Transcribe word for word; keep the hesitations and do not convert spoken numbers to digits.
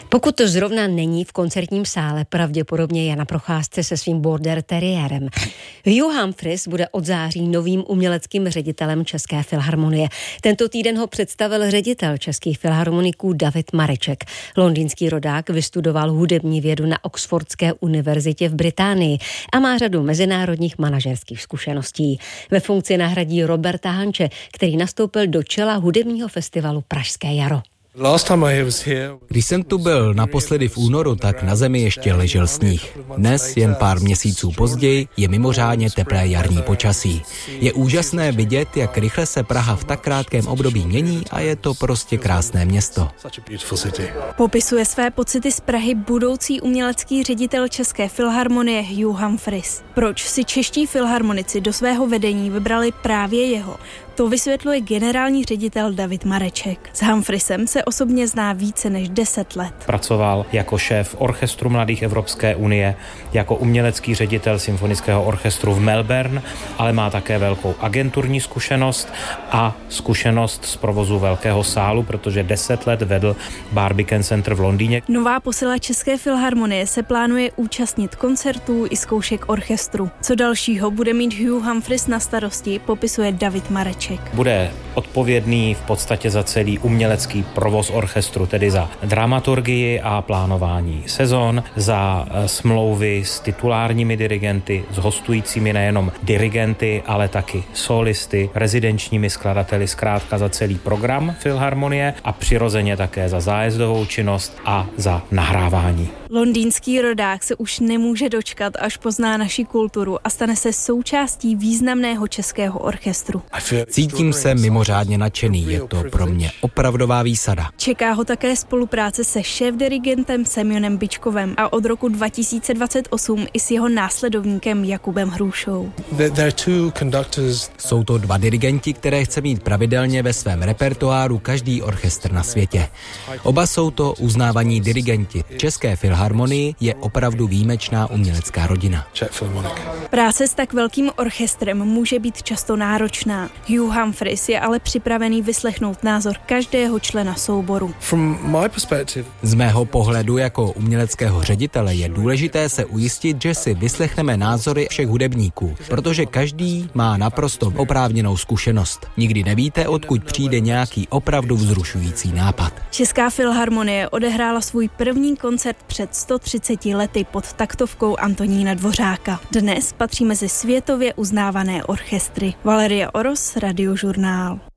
Pokud to zrovna není v koncertním sále, pravděpodobně je na procházce se svým border terriérem. Hugh Humphries bude od září novým uměleckým ředitelem České filharmonie. Tento týden ho představil ředitel Českých filharmoniků David Mareček. Londýnský rodák vystudoval hudební vědu na Oxfordské univerzitě v Británii a má řadu mezinárodních manažerských zkušeností. Ve funkci nahradí Roberta Hanče, který nastoupil do čela hudebního festivalu Pražské jaro. Když jsem tu byl naposledy v únoru, tak na zemi ještě ležel sníh. Dnes, jen pár měsíců později, je mimořádně teplé jarní počasí. Je úžasné vidět, jak rychle se Praha v tak krátkém období mění a je to prostě krásné město. Popisuje své pocity z Prahy budoucí umělecký ředitel České filharmonie Hugh Humphries. Proč si čeští filharmonici do svého vedení vybrali právě jeho? To vysvětluje generální ředitel David Mareček. S Humphriesem se osobně zná více než deset let. Pracoval jako šéf orchestru Mladých Evropské unie, jako umělecký ředitel symfonického orchestru v Melbourne, ale má také velkou agenturní zkušenost a zkušenost z provozu velkého sálu, protože deset let vedl Barbican Center v Londýně. Nová posila České filharmonie se plánuje účastnit koncertů i zkoušek orchestru. Co dalšího bude mít Hugh Humphries na starosti, popisuje David Mareček. Bude odpovědný v podstatě za celý umělecký provoz orchestru, tedy za dramaturgii a plánování sezon, za smlouvy s titulárními dirigenty, s hostujícími nejenom dirigenty, ale taky solisty, rezidenčními skladateli, zkrátka za celý program filharmonie a přirozeně také za zájezdovou činnost a za nahrávání. Londýnský rodák se už nemůže dočkat, až pozná naši kulturu a stane se součástí významného českého orchestru. Cítím se mimořádně nadšený, je to pro mě opravdová výsada. Čeká ho také spolupráce se šéfdirigentem Semionem Byčkovem a od roku dva tisíce dvacet osm i s jeho následovníkem Jakubem Hrušou. Jsou to dva dirigenti, které chce mít pravidelně ve svém repertoáru každý orchestr na světě. Oba jsou to uznávaní dirigenti. České filharmonii je opravdu výjimečná umělecká rodina. Práce s tak velkým orchestrem může být často náročná. Hugh Humphries je ale připravený vyslechnout názor každého člena souboru. Z mého pohledu jako uměleckého ředitele je důležité se ujistit, že si vyslechneme názory všech hudebníků, protože každý má naprosto oprávněnou zkušenost. Nikdy nevíte, odkud přijde nějaký opravdu vzrušující nápad. Česká filharmonie odehrála svůj první koncert před sto třiceti lety pod taktovkou Antonína Dvořáka. Dnes patří mezi světově uznávané orchestry. Valerie Oros, Radiožurnál.